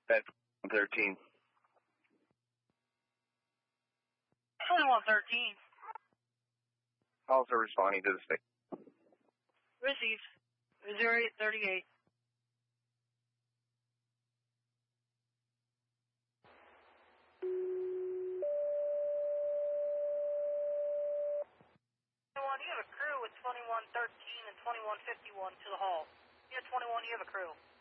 At 13. 2113. Also responding to the state. Received. 0838. You have a crew with 2113 and 2151 to the hall. You have 21, you have a crew.